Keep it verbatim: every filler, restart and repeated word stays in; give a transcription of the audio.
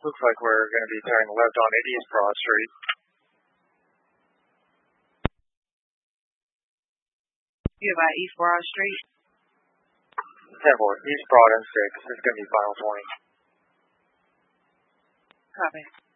Looks like we're going to be turning left on East Broad Street. You're by East Broad Street? ten four, East Broad and six. It's going to be final twenty. Copy.